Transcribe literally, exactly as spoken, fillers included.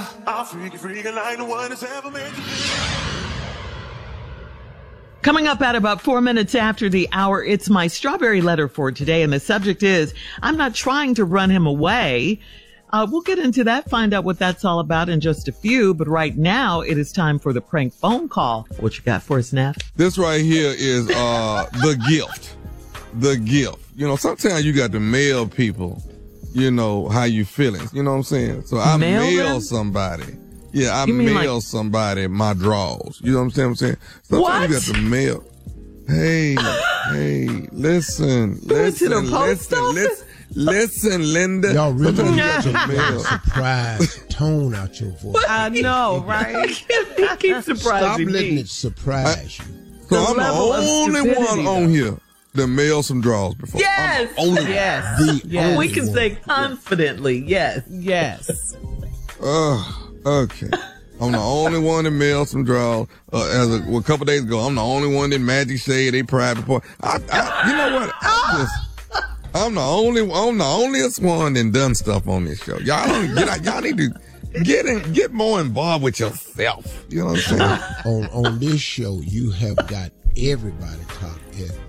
I'll freak you, freak you like no one has ever made you feel. Coming up at about four minutes after the hour, it's my strawberry letter for today. And the subject is, I'm not trying to run him away. Uh, we'll get into that, find out what that's all about in just a few. But right now, it is time for the prank phone call. What you got for us, Neff? This right here is uh the gift. The gift. You know, sometimes you got to mail people, you know, how you feeling. You know what I'm saying? So I Mail mail, them? somebody. Yeah, I You mean mail like- somebody my drawers. You know what I'm saying? I'm saying? Sometimes What? you got to mail. Hey, hey, listen, You went to listen, the post listen, office? listen, listen, Linda. Y'all really Sometimes you got got to to mail. surprise tone out your voice. I know, right? He keeps Stop surprising letting me. it surprise you. So The I'm the level of only stupidity, one on here that mailed some drawers before. Yes. I'm the only Yes. The Yes. We only can one. say confidently, yes. Yes. Uh, okay. I'm the only one that mailed some drawers. Uh, as a, well, a couple days ago, I'm the only one that Magic Shade, they private part. I, I, you know what? I just, I'm the only, I'm the onlyest one that done stuff on this show. Y'all don't get out, y'all need to get in, get more involved with yourself. You know what I'm saying? On on this show, you have got everybody talking.